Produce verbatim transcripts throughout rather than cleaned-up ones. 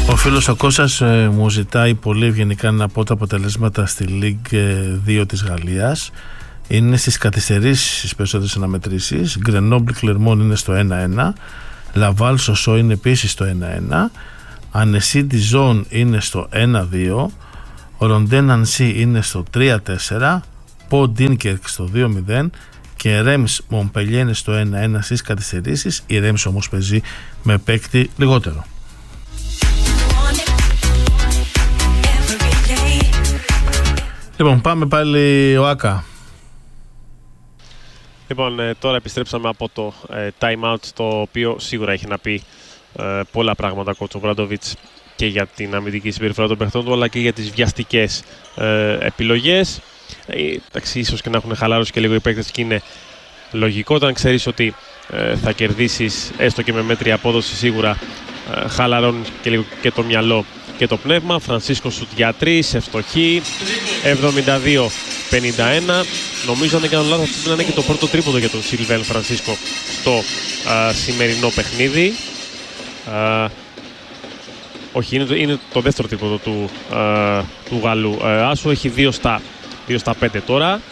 Ο φίλος ο Κώστας ε, μου ζητάει πολύ ευγενικά να πω τα αποτελέσματα στη Ligue δύο της Γαλλίας. Είναι στις καθυστερήσεις τις περισσότερες αναμετρήσεις. Γκρενόμπλ Κλερμόν είναι στο ένα ένα, Λαβάλ Σοσό είναι επίσης στο ένα ένα, Ανεσί Διζόν είναι στο ένα δύο, Ροντέ Νανσί είναι στο τρία τέσσερα, Πο Ντίνκερκ στο δύο μηδέν και Ρέμς Μομπελιέ είναι στο ένα ένα στις καθυστερήσεις. Η Ρέμς όμως παίζει με παίκτη λιγότερο. Λοιπόν, πάμε πάλι ο Άκα. Λοιπόν, τώρα επιστρέψαμε από το ε, time out, το οποίο σίγουρα έχει να πει ε, πολλά πράγματα ο Ομπράντοβιτς και για την αμυντική συμπεριφορά των παιχτών του, αλλά και για τις βιαστικές ε, επιλογές. Ε, εντάξει, ίσως και να έχουν χαλάρωση και λίγο οι παίκτες και είναι λογικό. Όταν ξέρεις ότι ε, θα κερδίσεις έστω και με μέτρια απόδοση, σίγουρα ε, χαλαρώνει και λίγο και το μυαλό και το πνεύμα. Φρανσίσκο σουτ για τρεις, ευστοχή, εβδομήντα δύο πενήντα ένα. Νομίζω αν δεν κάνω λάθος, αυτό είναι και το πρώτο τρίποντο για τον Σιλβέν Φρανσίσκο στο α, σημερινό παιχνίδι. Α, όχι, είναι το, είναι το δεύτερο τρίποντο του, α, του Γάλλου. Α, Άσου έχει δύο στα πέντε τώρα.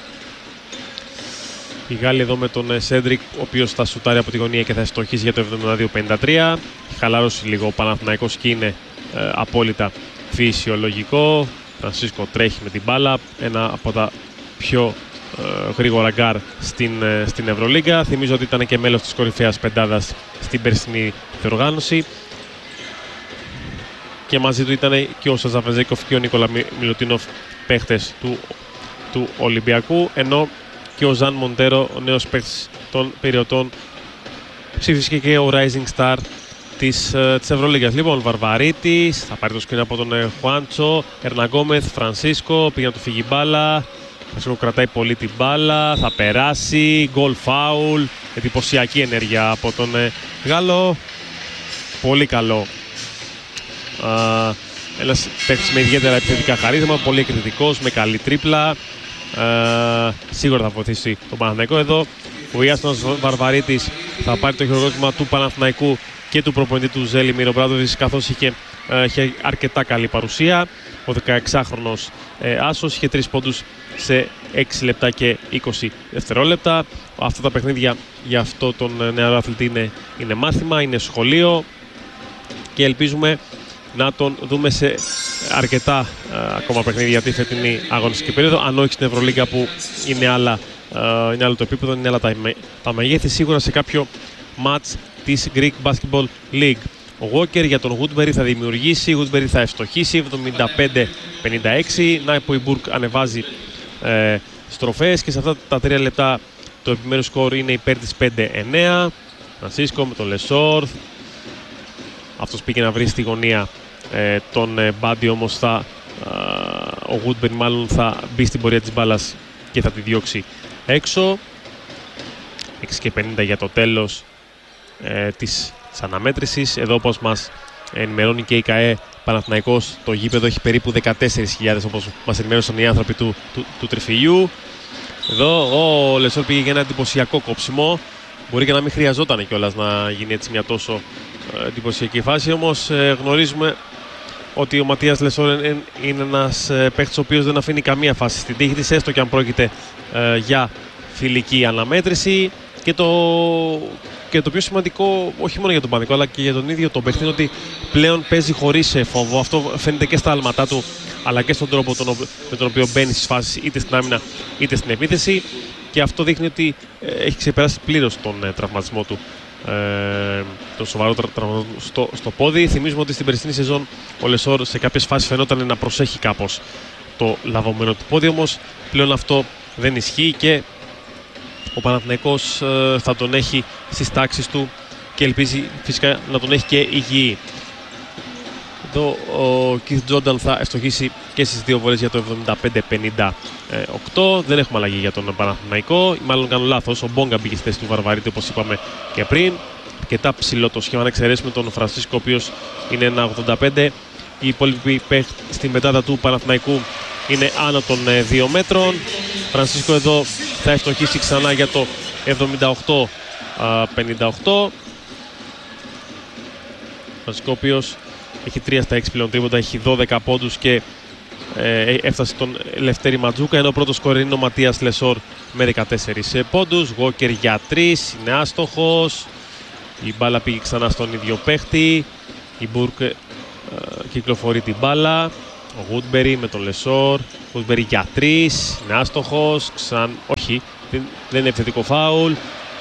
Οι Γάλλοι εδώ με τον Σέντρικ, ο οποίος θα σουτάρει από τη γωνία και θα ευστοχίσει για το εβδομήντα δύο πενήντα τρία. Έχει χαλαρώσει λίγο ο Παναθηναϊκός και είναι ε, απόλυτα φυσιολογικό. Φρανσίσκο τρέχει με την μπάλα, ένα από τα πιο ε, γρήγορα γκάρ στην, ε, στην Ευρωλίγκα. Θυμίζω ότι ήταν και μέλος της κορυφαίας πεντάδας στην περσινή διοργάνωση. Και μαζί του ήταν και ο Σαζαβεζέκοφ και ο Νίκολα Μιλουτίνοφ, παίχτες του, του Ολυμπιακού, ενώ και ο Ζαν Μοντέρο, ο νέος παίχτης των Πειριωτών, ψήφισε και ο Rising Star της, της Ευρωλίγκας. Λοιπόν, Βαρβαρίτης, θα πάρει το σκριν από τον ε, Χουάντσο, Ερναγκόμεθ, Φρανσίσκο, πήγε να του φύγει μπάλα. Φρανσίσκο κρατάει πολύ την μπάλα, θα περάσει, γκολ φάουλ, εντυπωσιακή ενέργεια από τον ε, Γάλλο. Πολύ καλό. Uh, ένας παίκτης με ιδιαίτερα επιθετικά χαρίσμα, πολύ εκρητικός, με καλή τρίπλα. Uh, σίγουρα θα βοηθήσει τον Παναθηναϊκό εδώ. Ο Ιάστονας Βαρβαρίτης θα πάρει το χειροκρότημα του Παναθηναϊκού και του προπονητή του Ζέλιμιρ Ομπράντοβιτς, καθώς είχε, uh, είχε αρκετά καλή παρουσία. Ο δεκαεξάχρονος uh, Άσος είχε τρεις πόντους σε έξι λεπτά και είκοσι δευτερόλεπτα. Αυτά τα παιχνίδια για αυτό τον νεαρό αθλητή είναι, είναι μάθημα, είναι σχολείο και ελπίζουμε να τον δούμε σε αρκετά uh, ακόμα παιχνίδια για τη φετινή αγωνιστική περίοδο, αν όχι στην Ευρωλίγκα που είναι, άλλα, uh, είναι άλλο το επίπεδο, είναι άλλα τα, τα μεγέθη, σίγουρα σε κάποιο μάτς της Greek Basketball League. Ο Walker για τον Woodbury θα δημιουργήσει, ο Woodbury θα ευστοχίσει, εβδομήντα πέντε πενήντα έξι. Να που η Burke ανεβάζει ε, στροφές και σε αυτά τα τρία λεπτά το επιμέρους σκορ είναι υπέρ της πέντε εννέα. Φρανσίσκο με τον Λεσόρθ. Αυτός πήγε να βρει στη γωνία ε, τον ε, Μπάντι, όμως θα, ε, ο Woodbury μάλλον θα μπει στην πορεία της μπάλας και θα τη διώξει έξω. έξι και πενήντα για το τέλος ε, της, της αναμέτρησης. Εδώ, όπως μας ενημερώνει και η ΚΑΕ Παναθηναϊκός, το γήπεδο έχει περίπου δεκατέσσερις χιλιάδες, όπως μας ενημέρωσαν οι άνθρωποι του, του, του Τριφυλιού. Εδώ ο Λεσόρ πήγε για ένα εντυπωσιακό κόψιμο. Μπορεί και να μην χρειαζόταν κιόλας να γίνει έτσι μια τόσο εντυπωσιακή φάση, όμως ε, γνωρίζουμε ότι ο Ματίας Λεσόρ είναι ένας ε, παίκτης ο οποίος δεν αφήνει καμία φάση στην τύχη της, έστω και αν πρόκειται ε, για φιλική αναμέτρηση. Και το, και το πιο σημαντικό, όχι μόνο για τον Παναθηναϊκό αλλά και για τον ίδιο τον παίκτη, είναι ότι πλέον παίζει χωρίς φόβο. Αυτό φαίνεται και στα άλματά του, αλλά και στον τρόπο τον, με τον οποίο μπαίνει στις φάσεις είτε στην άμυνα είτε στην επίθεση. Και αυτό δείχνει ότι ε, έχει ξεπεράσει πλήρως τον ε, τραυματισμό του. Ε, το σοβαρό τραυματισμό στο, στο πόδι. Θυμίζουμε ότι στην περσινή σεζόν ο Λεσόρ σε κάποιες φάσεις φαινόταν να προσέχει κάπως το λαβωμένο του πόδι, όμως πλέον αυτό δεν ισχύει και ο Παναθηναϊκός ε, θα τον έχει στις τάξεις του και ελπίζει φυσικά να τον έχει και υγιή. Εδώ ο Keith Jordan θα ευστοχίσει και στις δύο βολές για το εβδομήντα πέντε πενήντα οκτώ. Δεν έχουμε αλλαγή για τον Παναθηναϊκό, μάλλον κάνω λάθος. Ο Μπόγκα μπήκε στη θέση του Βαρβαρίτη, όπως είπαμε και πριν. Αρκετά ψηλό το σχήμα, να εξαιρέσουμε τον Φρανσίσκο, ο οποίος είναι ένα ογδόντα πέντε. Οι υπόλοιποι παίχτες στην πεντάδα του Παναθηναϊκού είναι άνω των δύο μέτρων. Φρανσίσκο εδώ θα ευστοχίσει ξανά για το εβδομήντα οκτώ πενήντα οκτώ. Φρανσίσκο, ο οποίος έχει τρία στα έξι πλέον τρίποντα, έχει δώδεκα πόντους και ε, έφτασε τον Λευτέρη Ματζούκα, ενώ ο πρώτος σκορερ είναι ο Ματίας Λεσόρ με δεκατέσσερις πόντους. Walker για τρεις, είναι άστοχος. Η μπάλα πήγε ξανά στον ίδιο παίχτη. Η Μπουρκ ε, κυκλοφορεί την μπάλα. Ο Woodbury με τον Λεσόρ. Woodbury για τρεις, είναι άστοχος. Ξαν... Όχι, δεν, δεν είναι επιθετικό φάουλ.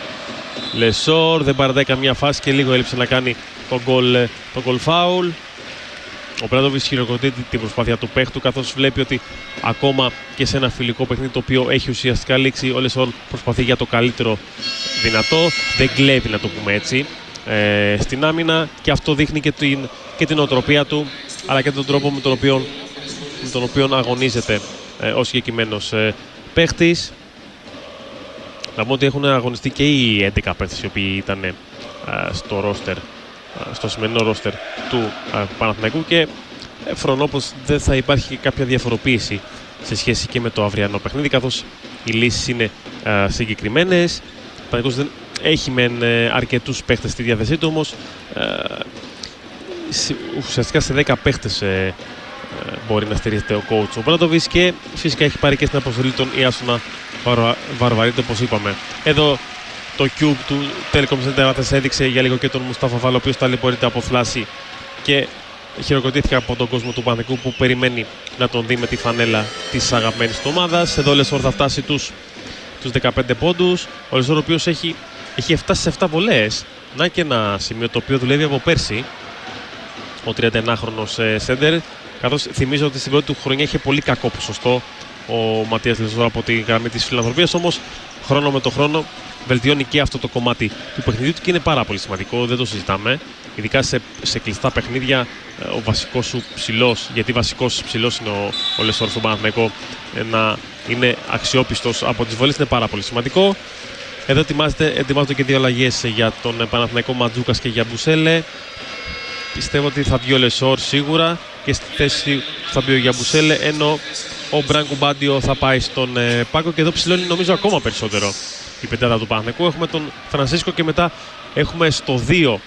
Λεσόρ δεν παρατάει καμία φάση και λίγο έλειψε να κάνει τον goal, τον goal foul. Ο Μπράντοβιτς χειροκροτεί την προσπάθεια του παίχτου, καθώς βλέπει ότι ακόμα και σε ένα φιλικό παιχνίδι το οποίο έχει ουσιαστικά λήξει, ο Λεσόρ προσπαθεί για το καλύτερο δυνατό. Δεν κλέβει, να το πούμε έτσι, ε, στην άμυνα, και αυτό δείχνει και την, και την οτροπία του, αλλά και τον τρόπο με τον οποίο, με τον οποίο αγωνίζεται ε, ο συγκεκριμένος ε, παίχτης. Να πούμε ότι έχουν αγωνιστεί και οι έντεκα παίχτες οι οποίοι ήταν ε, στο ρόστερ, στο σημερινό ρόστερ του α, Παναθηναϊκού, και φρονώ πως δεν θα υπάρχει κάποια διαφοροποίηση σε σχέση και με το αυριανό παιχνίδι, καθώς οι λύσεις είναι α, συγκεκριμένες. Ο Παναθηναϊκός δεν έχει μεν ε, αρκετούς παίχτες στη διάθεσή του, όμως ε, ουσιαστικά σε δέκα παίχτες ε, ε, μπορεί να στηρίζεται ο coach ο Μπράντοβιτς, και φυσικά έχει πάρει και στην αποστολή τον Ιάσονα Βαρβαρίτη, όπως είπαμε. Εδώ το Cube του Telecom Center έδειξε για λίγο και τον Μουστάφα Βάλ, ο οποίος ταλαιπωρείται από θλάση και χειροκροτήθηκε από τον κόσμο του Παναθηναϊκού που περιμένει να τον δει με τη φανέλα της αγαπημένης του ομάδας. Εδώ ο Λεσόρ θα φτάσει τους, τους δεκαπέντε πόντους. Ο Λεσόρ, ο οποίος έχει, έχει φτάσει σε επτά βολές. Να και ένα σημείο το οποίο δουλεύει από πέρσι ο τριανταενάχρονος Σέντερ, καθώς θυμίζω ότι στην πρώτη του χρονιά είχε πολύ κακό ποσοστό ο Ματίας Λεσόρ από τη γραμμή της φιλανθρωπίας, όμως χρόνο με το χρόνο βελτιώνει και αυτό το κομμάτι του παιχνιδιού του και είναι πάρα πολύ σημαντικό, δεν το συζητάμε. Ειδικά σε, σε κλειστά παιχνίδια, ο βασικός σου ψηλός, γιατί βασικός ψηλός είναι ο, ο Λεσόρ στον Παναθηναϊκό, να είναι αξιόπιστος από τις βολές είναι πάρα πολύ σημαντικό. Εδώ ετοιμάζονται και δύο αλλαγές για τον Παναθηναϊκό, Ματζούκας και για Μπουσέλε. Πιστεύω ότι θα βγει ο Λεσόρ σίγουρα και στη θέση θα μπει ο Γιαμπουσέλε, ενώ ο Μπράνκο Μπάντιο θα πάει στον ε, πάγκο, και εδώ ψηλώνει νομίζω ακόμα περισσότερο η πεντάδα του Παναθηναϊκού. Έχουμε τον Φρανσίσκο και μετά έχουμε στο δύο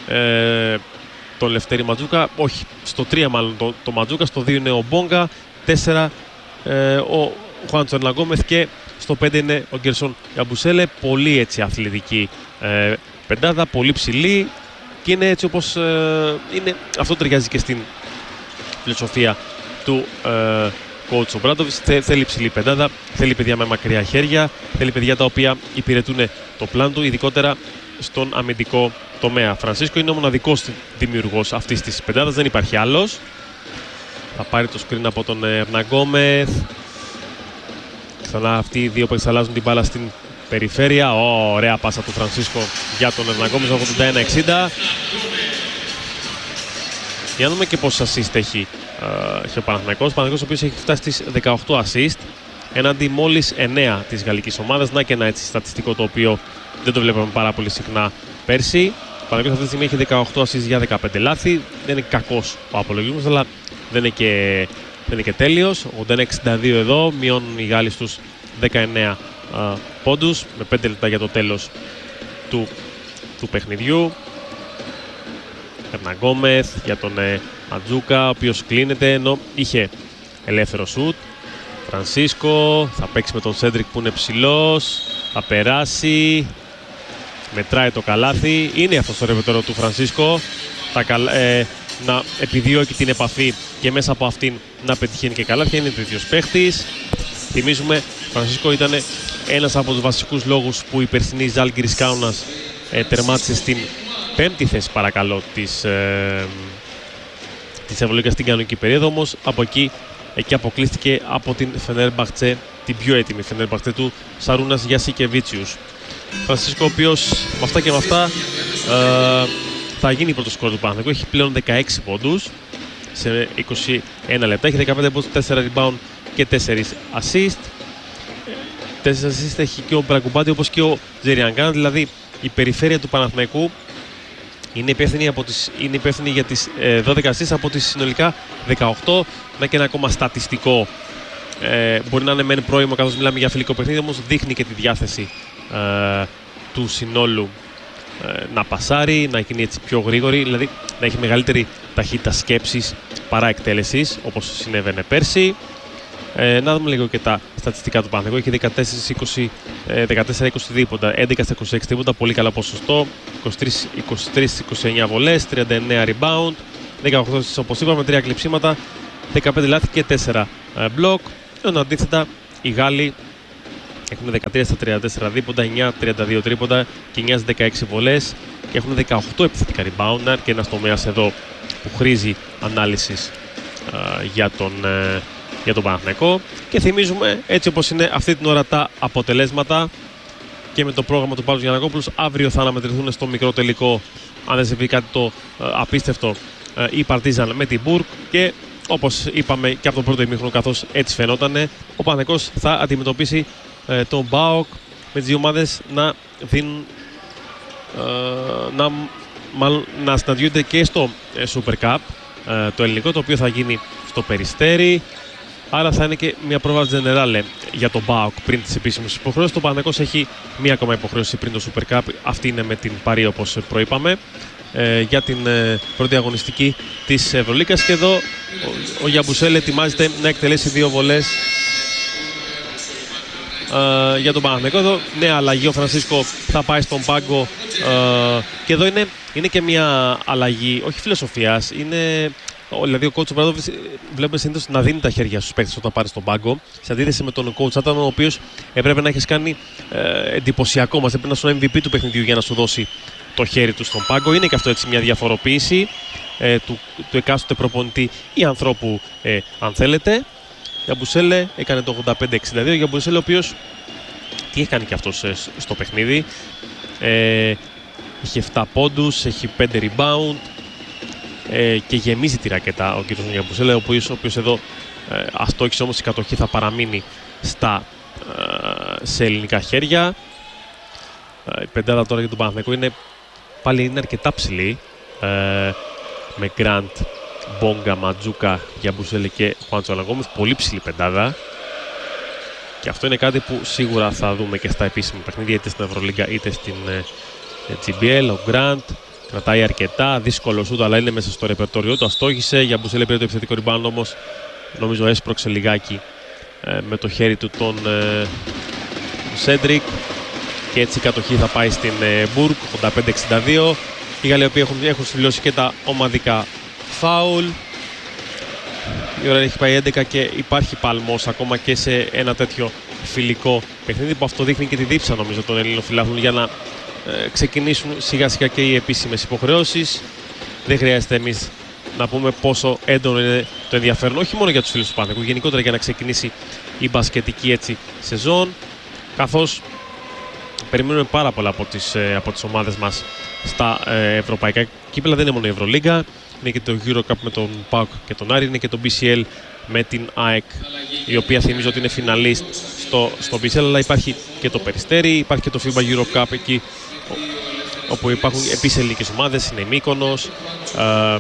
ε, τον Λευτέρη Ματζούκα, όχι, στο τρία μάλλον τον το Ματζούκα, στο δύο είναι ο Μπόγκα, τέσσερα ε, ο Χουάντσο Ερναγκόμεθ και στο πέντε είναι ο Γκερσόν Γιαμπουσέλε. Πολύ έτσι αθλητική ε, πεντάδα, πολύ ψηλή, και είναι έτσι όπως ε, είναι. Αυτό ταιριάζει και στην φιλοσοφία του ε, coach ο Μπράντοβιτς. Θε, θέλει ψηλή πεντάδα, θέλει παιδιά με μακριά χέρια, θέλει παιδιά τα οποία υπηρετούν το πλάν του, ειδικότερα στον αμυντικό τομέα. Φρανσίσκο είναι ο μοναδικός δημιουργός αυτής της πεντάδας, δεν υπάρχει άλλος. Θα πάρει το screen από τον Ερναγκόμεθ. Ξανά αυτοί οι δύο που εξαλλάζουν την μπάλα στην περιφέρεια. Ω, ωραία πάσα του Φρανσίσκο για τον Ερναγκόμεθ, ογδόντα ένα εξήντα. Για να δούμε και πόσες assist έχει, uh, έχει ο Παναθηναϊκός. Ο Παναθηναϊκός ο οποίος έχει φτάσει στις δεκαοκτώ assist έναντι μόλις εννέα της γαλλικής ομάδας. Να και ένα έτσι στατιστικό το οποίο δεν το βλέπαμε πάρα πολύ συχνά πέρσι. Ο Παναθηναϊκός αυτή τη στιγμή έχει δεκαοκτώ assist για δεκαπέντε λάθη. Δεν είναι κακός ο απολογισμός, αλλά δεν είναι και, δεν είναι και τέλειος. ογδόντα ένα εξήντα δύο εδώ, μειώνουν οι Γάλλοι στους δεκαεννέα uh, πόντους με πέντε λεπτά για το τέλος του, του παιχνιδιού. Ερναγκόμεθ για τον ε, Ματζούκα, ο οποίος κλείνεται ενώ είχε ελεύθερο σουτ. Φρανσίσκο θα παίξει με τον Σέντρικ που είναι ψηλός, θα περάσει, μετράει το καλάθι. Είναι αυτό το ρεπετόριο του Φρανσίσκο, θα, ε, να επιδιώκει την επαφή και μέσα από αυτήν να πετυχαίνει και καλάθια. Είναι τέτοιος παίχτης. Θυμίζουμε, ο Φρανσίσκο ήταν ένας από τους βασικούς λόγους που η περσινή Ζάλγκιρις Κάουνας ε, τερμάτισε στην πέμπτη θέση, παρακαλώ, της, ε, της Ευρωλίγκας στην κανονική περίοδο, όμως από εκεί, εκεί αποκλείστηκε από την Φενέρμπαχτσε, την πιο έτοιμη Φενέρμπαχτσε του Σαρούνας Γιασικεβίτσιους. Φρανσίσκο, ο οποίος με αυτά και με αυτά ε, θα γίνει πρώτο σκορ του Παναθηναϊκού, έχει πλέον δεκαέξι πόντους σε είκοσι ένα λεπτά, έχει δεκαπέντε πόντους, τέσσερα rebound και τέσσερα assist. τέσσερα assist έχει και ο Μπραγκουμπάντι όπως και ο Τζεριανγκάν, δηλαδή η περιφέρεια του Παναθηναϊκού είναι υπεύθυνη, από τις, είναι υπεύθυνη για τις ε, δώδεκα assist από τις συνολικά δεκαοκτώ. Να και ένα ακόμα στατιστικό. Ε, μπορεί να είναι μεν πρόημο καθώς μιλάμε για φιλικό παιχνίδι, όμως δείχνει και τη διάθεση ε, του συνόλου ε, να πασάρει, να γίνει έτσι πιο γρήγορη, δηλαδή να έχει μεγαλύτερη ταχύτητα σκέψης παρά εκτέλεσης, όπως συνέβαινε πέρσι. Ε, να δούμε λίγο και τα στατιστικά του Παναθηναϊκού. Έχει δεκατέσσερα είκοσι δίποντα, έντεκα στα είκοσι έξι δίποντα, πολύ καλό ποσοστό, είκοσι τρία είκοσι εννέα βολές, τριάντα εννέα rebound, δεκαοκτώ όπως είπαμε, τρία κλειψίματα, δεκαπέντε λάθη και τέσσερα μπλοκ. Ενώ αντίθετα οι Γάλλοι έχουν δεκατρία στα τριάντα τέσσερα δίποντα, εννέα στα τριάντα δύο τρίποντα και εννέα στα δεκαέξι βολές και έχουν δεκαοκτώ επιθετικά rebound, και ένας τομέας εδώ που χρήζει ανάλυσης uh, για τον uh, για τον Παναθηναϊκό. Και θυμίζουμε έτσι όπως είναι αυτή την ώρα τα αποτελέσματα και με το πρόγραμμα του Παύλου Γιαννακόπουλου. Αύριο θα αναμετρηθούν στο μικρό τελικό, αν δεν συμβεί κάτι το ε, απίστευτο, ε, η Παρτίζαν με την Μπουργκ, και όπως είπαμε και από τον πρώτο ημίχρονο, καθώς έτσι φαινότανε, ο Παναθηναϊκός θα αντιμετωπίσει ε, τον ΠΑΟΚ, με τις δύο ομάδες να δίνουν ε, να, μάλλον, να συναντιούνται και στο ε, Super Cup, ε, το ελληνικό, το οποίο θα γίνει στο Περιστέρι. Άρα θα είναι και μια πρόβα Generale για τον ΠΑΟΚ πριν τις επίσημες υποχρεώσεις. Το Παναθηναϊκός έχει μία ακόμα υποχρέωση πριν το Super Cup. Αυτή είναι με την Παρί, όπως προείπαμε, ε, για την ε, πρώτη αγωνιστική της Ευρωλίγκας. Και εδώ ο, ο Γιαμπουσέλ ετοιμάζεται να εκτελέσει δύο βολές ε, για τον Παναθηναϊκό. Εδώ νέα αλλαγή, ο Φρανσίσκο θα πάει στον πάγκο, ε, και εδώ είναι, είναι και μια αλλαγή, όχι φιλοσοφίας, είναι... Δηλαδή ο coach Ομπράδοβιτς βλέπουμε συνήθως να δίνει τα χέρια στους παίκτες όταν πάρει στον πάγκο, σε αντίθεση με τον coach Άταν, ο οποίος έπρεπε να έχει κάνει ε, εντυπωσιακό, μας έπρεπε να σου είναι εμ βι πι του παιχνιδιού για να σου δώσει το χέρι του στον πάγκο. Είναι και αυτό έτσι μια διαφοροποίηση ε, του, του εκάστοτε προπονητή ή ανθρώπου, ε, αν θέλετε. Γιαμπουσέλε έκανε το ογδόντα πέντε εξήντα δύο. Γιαμπουσέλε, ο οποίος τι έχει κάνει και αυτός ε, στο παιχνίδι. Ε, έχει επτά πόντους, έχει πέντε rebound. Ε, και γεμίζει τη ρακέτα ο κ. Γιαμπουσέλε, ο οποίος, ο οποίος εδώ ε, αστόχησε, όμως η κατοχή θα παραμείνει στα, ε, σε ελληνικά χέρια. Ε, η πεντάδα τώρα για τον Παναθηναϊκό είναι πάλι είναι αρκετά ψηλή, ε, με Γκραντ, Μπόγκα, Ματζούκα, Γιαμπουσέλε και Χουάντσο Αλαγκόμες. Πολύ ψηλή πεντάδα, και αυτό είναι κάτι που σίγουρα θα δούμε και στα επίσημα παιχνίδια, είτε στην Ευρωλίγκα είτε στην ε, τζι μπι ελ. Ο Γκραντ κρατάει αρκετά, δύσκολο σούτ, αλλά είναι μέσα στο ρεπερτόριό του. Αστόχησε. Γιαμπουσέλε πήρε το επιθετικό rebound, όμως νομίζω έσπρωξε λιγάκι ε, με το χέρι του τον ε, Σέντρικ, και έτσι η κατοχή θα πάει στην ε, Μπουργκ, ογδόντα πέντε εξήντα δύο. Οι Γάλλοι οποίοι έχουν, έχουν συμπληρώσει και τα ομαδικά φάουλ. Η ώρα έχει πάει έντεκα και υπάρχει παλμός ακόμα και σε ένα τέτοιο φιλικό παιχνίδι, που αυτό δείχνει και τη δίψα νομίζω των Ελλήνων φιλάθλων για να ε, ξεκινήσουν σιγά σιγά και οι επίσημες υποχρεώσεις. Δεν χρειάζεται εμείς να πούμε πόσο έντονο είναι το ενδιαφέρον, όχι μόνο για τους φίλους του Παναθηναϊκού, γενικότερα για να ξεκινήσει η μπασκετική έτσι σεζόν, καθώς περιμένουμε πάρα πολλά από τις, από τις ομάδες μας στα ε, ευρωπαϊκά κύπελλα. Δεν είναι μόνο η Ευρωλίγκα, είναι και το EuroCup με τον ΠΑΟΚ και τον Άρη, είναι και το μπι σι ελ με την ΑΕΚ, η οποία θυμίζω ότι είναι φιναλίστ στο, στο μπι σι ελ, αλλά υπάρχει και το Περιστέρι, υπάρχει και το φίμπα EuroCup εκεί, όπου υπάρχουν επίσης ελληνικές ομάδες, είναι η Μύκονος, ε,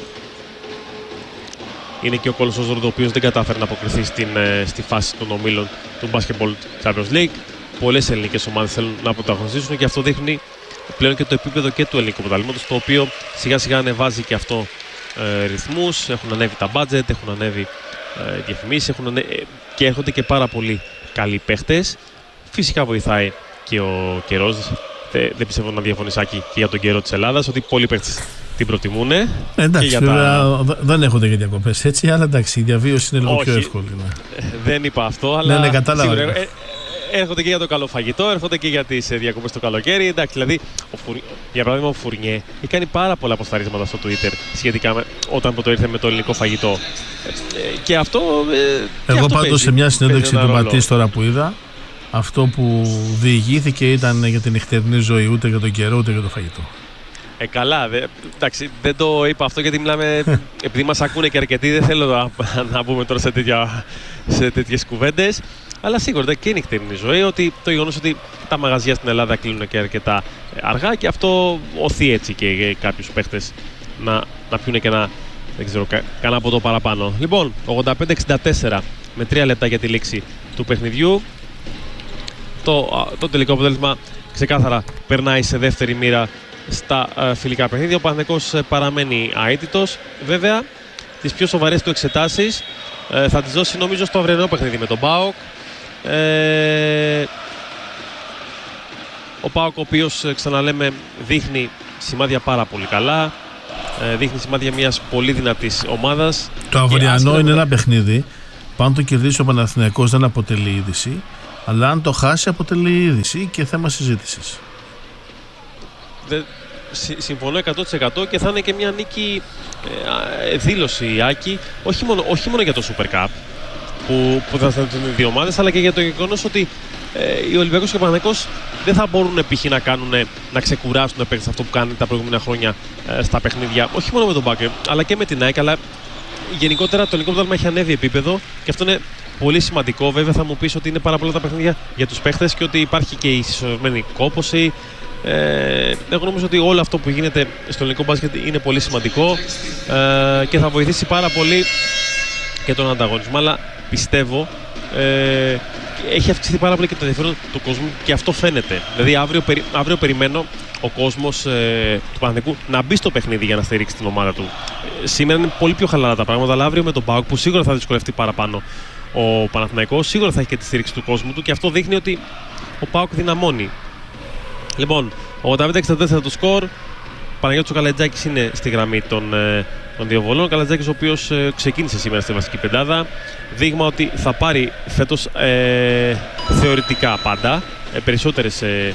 είναι και ο Κόλοσσος Ρόντο, ο οποίος δεν κατάφερε να αποκριθεί στην, στη φάση των ομίλων του Basketball Champions League. Πολλές ελληνικές ομάδες θέλουν να πρωταγωνιστήσουν, και αυτό δείχνει πλέον και το επίπεδο και του ελληνικού πρωταθλήματος, το οποίο σιγά σιγά ανεβάζει και αυτό ε, ρυθμούς. Έχουν ανέβει τα budget, έχουν ανέβει ε, διαφημίσεις, έχουν ανέβει, και έρχονται και πάρα πολύ καλοί παίχτες. Φυσικά βοηθάει και ο καιρός. Δεν, δεν πιστεύω να διαφωνείς, Άκη, και για τον καιρό της Ελλάδας, ότι πολλοί παίχτες την προτιμούνε. Εντάξει, για βέβαια, τα... δεν έχονται και διακοπές έτσι, αλλά εντάξει, η διαβίωση είναι λίγο Όχι, πιο εύκολη. Ναι. Δεν είπα αυτό, αλλά ναι, ναι, κατάλαβα. Σίγουρα, ε, έρχονται και για το καλό φαγητό, έρχονται και για τις διακοπές το καλοκαίρι. Εντάξει, δηλαδή, ο Φουρ... για παράδειγμα, ο Φουρνιέ έχει κάνει πάρα πολλά αποσταρίσματα στο Twitter σχετικά με όταν το ήρθε με το ελληνικό φαγητό. Ε, και αυτό. Ε, Εγώ πάντως σε μια συνέντευξη του Ματής τώρα που είδα, αυτό που διηγήθηκε ήταν για την νυχτερινή ζωή, ούτε για τον καιρό ούτε για το φαγητό. Ε, καλά, δε, εντάξει, δεν το είπα αυτό γιατί μιλάμε, επειδή μας ακούνε και αρκετοί, δεν θέλω να, να μπούμε τώρα σε, τέτοια, σε τέτοιες κουβέντες. Αλλά σίγουρα και η νυχτερινή ζωή, ότι το γεγονός ότι τα μαγαζιά στην Ελλάδα κλείνουν και αρκετά αργά, και αυτό οθεί έτσι και κάποιους παίχτες να, να πιούνε και ένα, δεν ξέρω, κα, κανένα από το παραπάνω. Λοιπόν, ογδόντα πέντε εξήντα τέσσερα με τρία λεπτά για τη λήξη του παιχνιδιού. Το, το τελικό αποτέλεσμα ξεκάθαρα περνάει σε δεύτερη μοίρα στα ε, φιλικά παιχνίδια. Ο Παναθηναϊκός ε, παραμένει αίτητος. Βέβαια, τις πιο σοβαρές του εξετάσεις ε, θα τις δώσει νομίζω στο αυριανό παιχνίδι με τον ΠΑΟΚ. Ε, ο ΠΑΟΚ, ο οποίος ε, ξαναλέμε δείχνει σημάδια πάρα πολύ καλά. Ε, δείχνει σημάδια μιας πολύ δυνατής ομάδας. Το αυριανό είναι ένα παιχνίδι. Αν το κερδίσει ο Παναθηναϊκός δεν αποτελεί είδηση, αλλά αν το χάσει αποτελεί είδηση και θέμα συζήτησης. Δε, συ, συμφωνώ εκατό τοις εκατό και θα είναι και μια νίκη ε, δήλωση, Άκη, όχι μόνο, όχι μόνο για το Super Cup που, που θα στέλνουν οι δύο ομάδες, αλλά και για το γεγονός ότι ε, οι Ολυμπιακός και ο Παναθηναϊκός δεν θα μπορούν π.χ. να, κάνουν, να ξεκουράσουν παίκτες αυτό που κάνουν τα προηγούμενα χρόνια ε, στα παιχνίδια, όχι μόνο με τον Μπάκερ αλλά και με την ΑΕΚ, αλλά γενικότερα το ελληνικό πρωτάθλημα έχει ανέβει επίπεδο και αυτό είναι πολύ σημαντικό. Βέβαια θα μου πεις ότι είναι πάρα πολλά τα παιχνίδια για τους παίχτες και ότι υπάρχει και η συσσωρευμένη κόπωση. Ε, εγώ νομίζω ότι όλο αυτό που γίνεται στο ελληνικό μπάσκετ είναι πολύ σημαντικό ε, και θα βοηθήσει πάρα πολύ και τον ανταγωνισμό, αλλά πιστεύω ε, έχει αυξηθεί πάρα πολύ και το ενδιαφέρον του κόσμου και αυτό φαίνεται. Δηλαδή αύριο, περι, αύριο περιμένω ο κόσμος ε, του Παναθηναϊκού να μπει στο παιχνίδι για να στηρίξει την ομάδα του. Ε, σήμερα είναι πολύ πιο χαλαρά τα πράγματα, αλλά αύριο με τον ΠΑΟΚ που σίγουρα θα δυσκολευτεί παραπάνω ο Παναθηναϊκός, σίγουρα θα έχει και τη στήριξη του κόσμου του και αυτό δείχνει ότι ο ΠΑΟΚ δυναμώνει. Λοιπόν, ογδόντα πέντε εξήντα τέσσερα το σκορ. Παναγιώτης ο Καλατζάκης είναι στη γραμμή των, ε, των δύο βολών. Ο Καλατζάκης ο οποίος ε, ξεκίνησε σήμερα στη βασική πεντάδα. Δείγμα ότι θα πάρει φέτος ε, θεωρητικά πάντα ε, περισσότερες ε,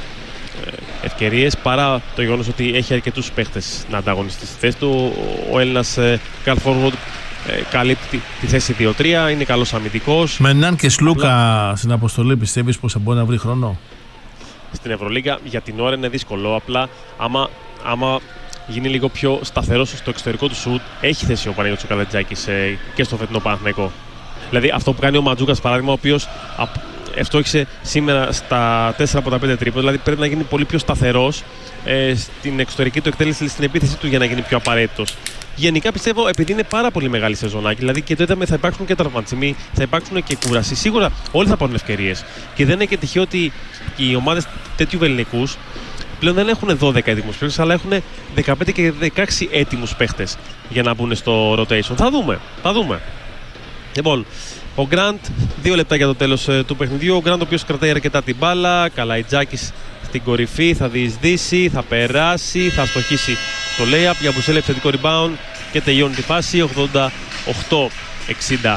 ευκαιρίες παρά το γεγονός ότι έχει αρκετούς παίχτες να ανταγωνιστεί στη θέση του. Ο Έλληνας ε, Καρλ Φόρουαρντ ε, καλύπτει τη θέση δύο τρία, είναι καλός αμυντικός. Με Ναν και Σλούκα Απλά... στην αποστολή πιστεύεις πως θα μπορεί να βρει χρόνο? Στην Ευρωλίγκα για την ώρα είναι δύσκολο. Απλά άμα, άμα γίνει λίγο πιο σταθερός στο εξωτερικό του σουτ, έχει θέση ο Παναγιώτης ο Καλατζάκης ε, και στο φετινό Παναθηναϊκό. Δηλαδή αυτό που κάνει ο Μαντζούκας παράδειγμα, ο οποίος ευτόχησε σήμερα στα τέσσερα από τα πέντε τρίποντα, δηλαδή πρέπει να γίνει πολύ πιο σταθερός ε, στην εξωτερική του εκτέλεση, στην επίθεση του για να γίνει πιο απαραίτητος. Γενικά πιστεύω επειδή είναι πάρα πολύ μεγάλη σεζονάκι, δηλαδή και το είδαμε θα υπάρξουν και τραυματισμοί, θα υπάρξουν και κούραση. Σίγουρα όλοι θα πάρουν ευκαιρίες. Και δεν είναι και τυχαίο ότι οι ομάδες τέτοιου βεληνικούς πλέον δεν έχουν δώδεκα έτοιμους παίχτες, αλλά έχουν δεκαπέντε και δεκαέξι έτοιμους παίχτες για να μπουν στο rotation. Θα δούμε, θα δούμε. Λοιπόν, ο Γκραντ, δύο λεπτά για το τέλος ε, του παιχνιδιού. Ο Γκραντ, ο οποίος κρατάει αρκετά την μπάλα. Καλαϊτζάκης στην κορυφή, θα διεισδύσει, θα περάσει, θα στοχίσει το layup για Μπουσέλε, επιθετικό rebound και τελειώνει τη φάση. ογδόντα οκτώ εξήντα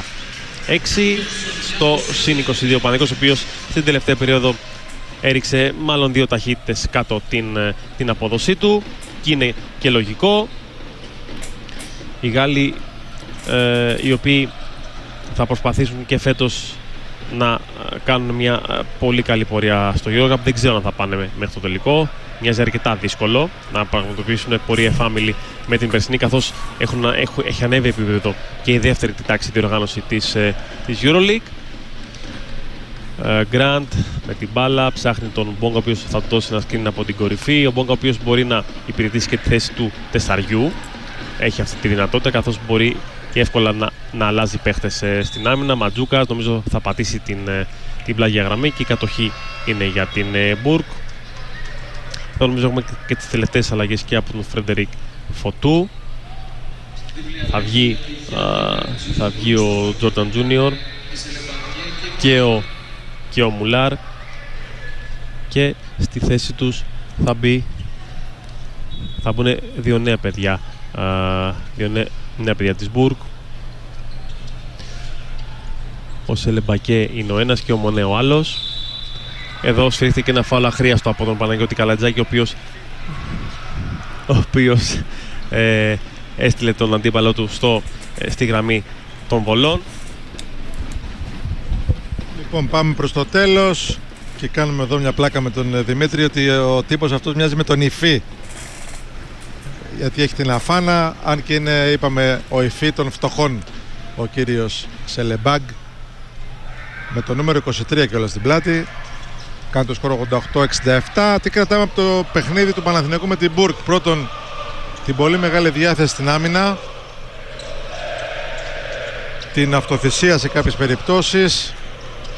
έξι στο συν είκοσι δύο Παναθηναϊκός, ο οποίος στην τελευταία περίοδο έριξε μάλλον δύο ταχύτητες κάτω την, την απόδοσή του και είναι και λογικό. Οι Γάλλοι ε, οι οποίοι θα προσπαθήσουν και φέτος να κάνουν μια πολύ καλή πορεία στο EuroCup. Δεν ξέρω αν θα πάνε μέχρι το τελικό. Μοιάζει αρκετά δύσκολο να πραγματοποιήσουν πορεία εφάμιλη με την περσινή, καθώς έχουν, έχουν, έχει ανέβει επίπεδο και η δεύτερη τάξη διοργάνωση της, της EuroLeague. Γκραντ uh, με την μπάλα ψάχνει τον Μπόγκα, ο οποίος θα του δώσει ένα screen από την κορυφή. Ο Μπόγκα, ο οποίος μπορεί να υπηρετήσει και τη θέση του τεσσαριού, έχει αυτή τη δυνατότητα, καθώς μπορεί και εύκολα να, να αλλάζει παίχτες ε, στην άμυνα. Ματζούκα νομίζω θα πατήσει την, ε, την πλάγια γραμμή και η κατοχή είναι για την ε, Μπουρκ. Εδώ νομίζω έχουμε και τις τελευταίες αλλαγές και από τον Φρέντερικ Φωτού. Θα βγει, α, θα βγει ο Τζόρνταν Τζούνιορ και ο, και ο Μουλάρ και στη θέση τους θα μπει θα μπουν δύο νέα παιδιά, α, δύο νέα, νέα παιδιά της Μπουρκ. Ο Σελεμπακέ είναι ο ένας και ο Μονέ ο άλλος. Εδώ σφυρίχθηκε ένα φάουλ αχρίαστο από τον Παναγιώτη Καλατζάκη, ο οποίος, ο οποίος ε, έστειλε τον αντίπαλό του στο, ε, στη γραμμή των βολών. Λοιπόν, πάμε προς το τέλος και κάνουμε εδώ μια πλάκα με τον Δημήτρη ότι ο τύπος αυτός μοιάζει με τον Ιφή, γιατί έχει την αφάνα, αν και είναι, είπαμε, ο Ιφή των φτωχών, ο κύριος Σελεμπάγκ, με το νούμερο είκοσι τρία κιόλας στην πλάτη. Κάνει το σκορ ογδόντα οκτώ εξήντα επτά. Τι κρατάμε από το παιχνίδι του Παναθηναϊκού με την Μπουρκ? Πρώτον, την πολύ μεγάλη διάθεση στην άμυνα, την αυτοθυσία σε κάποιες περιπτώσεις,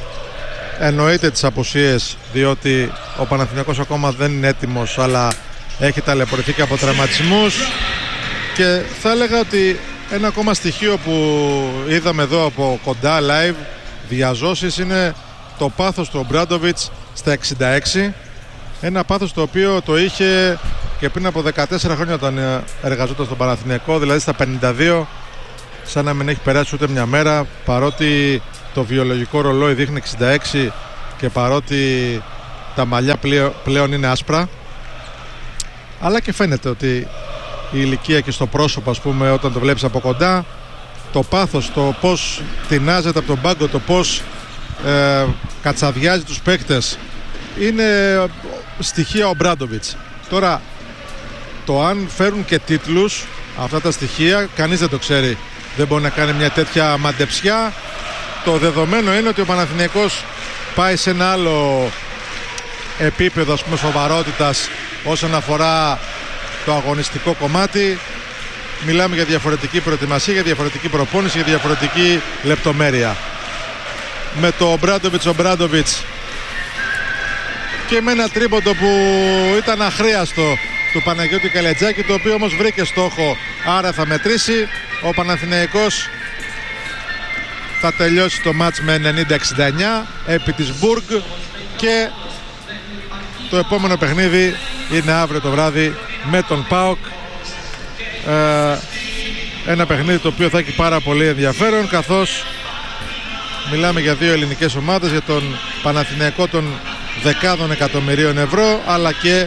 εννοείται τις απουσίες, διότι ο Παναθηναϊκός ακόμα δεν είναι έτοιμος, αλλά έχει ταλαιπωρηθεί και από τραυματισμούς. Και θα έλεγα ότι ένα ακόμα στοιχείο που είδαμε εδώ από κοντά live διαζώσεις είναι το πάθος του Ομπράντοβιτς στα εξήντα έξι. Ένα πάθος το οποίο το είχε και πριν από δεκατέσσερα χρόνια όταν εργαζόταν στον Παναθηναϊκό, δηλαδή στα πενήντα δύο, σαν να μην έχει περάσει ούτε μια μέρα, παρότι το βιολογικό ρολόι δείχνει εξήντα έξι και παρότι τα μαλλιά πλέον είναι άσπρα. Αλλά και φαίνεται ότι η ηλικία και στο πρόσωπο, ας πούμε, όταν το βλέπεις από κοντά, το πάθος, το πώς τεινάζεται από τον πάγκο, το πώς ε, κατσαδιάζει τους παίκτες, είναι στοιχεία ο Ομπράντοβιτς. Τώρα, το αν φέρουν και τίτλους, αυτά τα στοιχεία, κανείς δεν το ξέρει. Δεν μπορεί να κάνει μια τέτοια μαντεψιά. Το δεδομένο είναι ότι ο Παναθηναϊκός πάει σε ένα άλλο επίπεδο, ας πούμε, σοβαρότητας όσον αφορά το αγωνιστικό κομμάτι. Μιλάμε για διαφορετική προετοιμασία, για διαφορετική προπόνηση, για διαφορετική λεπτομέρεια. Με το Ομπράντοβιτς, Ομπράντοβιτς και με ένα τρίποντο που ήταν αχρίαστο του Παναγιώτη Καλετζάκη, το οποίο όμως βρήκε στόχο, άρα θα μετρήσει. Ο Παναθηναϊκός θα τελειώσει το μάτς με ενενήντα εξήντα εννιά επί της Μπουργκ και το επόμενο παιχνίδι είναι αύριο το βράδυ με τον ΠΑΟΚ. Ε, ένα παιχνίδι το οποίο θα έχει πάρα πολύ ενδιαφέρον, καθώς μιλάμε για δύο ελληνικές ομάδες, για τον Παναθηναϊκό των δεκάδων εκατομμυρίων ευρώ, αλλά και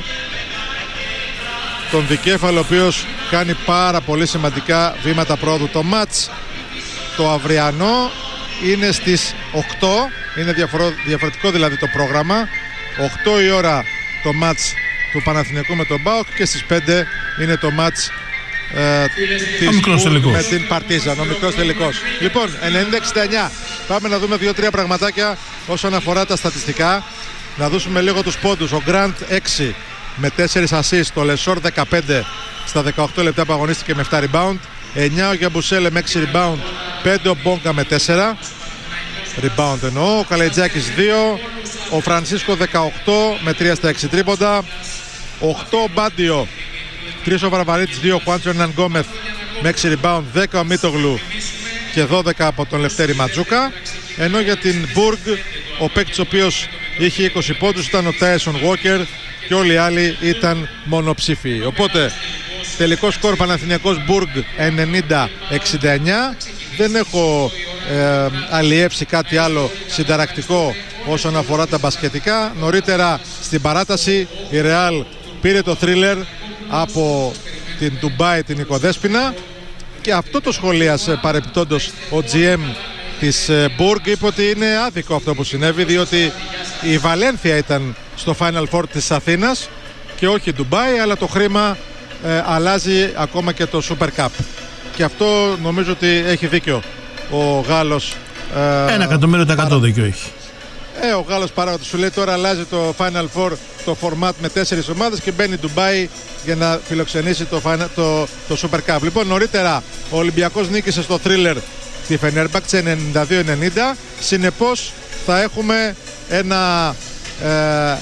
τον δικέφαλο, ο οποίος κάνει πάρα πολύ σημαντικά βήματα πρόοδου. Το μάτς το αυριανό είναι στις οκτώ, είναι διαφορετικό δηλαδή το πρόγραμμα. οκτώ η ώρα το μάτς του Παναθηναϊκού με τον ΠΑΟΚ και στις πέντε είναι το μάτς ε, της Μπουργκ με την Παρτίζαν, ο μικρός τελικός. Λοιπόν, ενενήντα εξήντα εννιά. Πάμε να δούμε δύο τρία πραγματάκια όσον αφορά τα στατιστικά. Να δώσουμε λίγο τους πόντους. Ο Γκραντ έξι με τέσσερα assist, το Λεσόρ δεκαπέντε στα δεκαοκτώ λεπτά που αγωνίστηκε με επτά rebound, εννιά ο Γιαμπουσέλε με έξι rebound, πέντε ο Μπόγκα με τέσσερα rebound εννοώ, ο Καλετζάκης δύο, ο Φρανσίσκο δεκαοκτώ με τρία στα έξι τρίποντα, οκτώ ο Μπάντιο, τρία ο Βαρβαρίτης, δύο ο Χουάντσο Ερναν Γκόμεθ με έξι rebound, δέκα ο Μίτογλου και δώδεκα από τον Λευτέρη Ματζούκα. Ενώ για την Μπουργκ ο παίκτης ο οποίος είχε είκοσι πόντους ήταν ο Τάισον Γουόκερ και όλοι οι άλλοι ήταν μονοψήφοι. Οπότε τελικό σκορ Παναθηναϊκός Μπουργκ ενενήντα εξήντα εννιά. Δεν έχω ε, αλλιεύσει κάτι άλλο συνταρακτικό όσον αφορά τα μπασκετικά. Νωρίτερα στην παράταση η Ρεάλ πήρε το θρίλερ από την Ντουμπάι, την Οικοδέσποινα, και αυτό το σχολίασε παρεπιπτόντως ο τζι εμ της Μπουργκ. Είπε ότι είναι άδικο αυτό που συνέβη, διότι η Βαλένθια ήταν στο Final Four της Αθήνας και όχι η Ντουμπάι, αλλά το χρήμα ε, αλλάζει ακόμα και το Super Cup. Και αυτό νομίζω ότι έχει δίκιο ο Γάλλος. Ε, Ένα εκατομμύριο τα εκατό δίκιο έχει. Ε, ο Γάλλος παράγοντας σου λέει τώρα αλλάζει το Final Four, το format με τέσσερις ομάδες και μπαίνει η Ντουμπάι για να φιλοξενήσει το, το, το Super Cup. Λοιπόν, νωρίτερα ο Ολυμπιακός νίκησε στο Thriller τη Φενέρμπαχτσε ενενήντα δύο ενενήντα. Συνεπώς θα έχουμε ένα ε,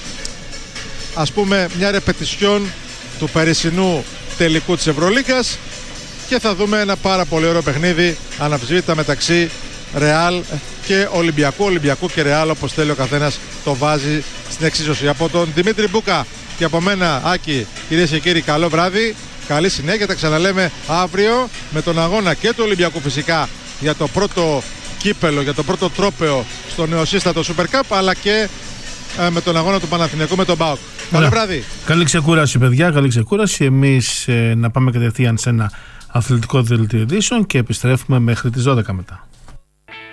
ας πούμε μια ρεπετησιόν του περσινού τελικού της Ευρωλίγκας και θα δούμε ένα πάρα πολύ ωραίο παιχνίδι αναμφισβήτητα μεταξύ Ρεάλ και Ολυμπιακού, Ολυμπιακού και Ρεάλ, όπως θέλει ο καθένας το βάζει στην εξίσωση. Από τον Δημήτρη Μπούκα και από μένα, Άκη, κυρίες και κύριοι, καλό βράδυ, καλή συνέχεια, τα ξαναλέμε αύριο με τον αγώνα και του Ολυμπιακού φυσικά για το πρώτο κύπελο, για το πρώτο τρόπαιο στο νεοσύστατο Super Cup, αλλά και ε, με τον αγώνα του Παναθηναϊκού με τον ΠΑΟΚ. Καλό βράδυ. Καλή ξεκούραση, παιδιά, καλή ξεκούραση. Εμείς ε, να πάμε κατευθείαν σε ένα αθλητικό δελτίο ειδήσεων και επιστρέφουμε μέχρι τις δώδεκα μετά.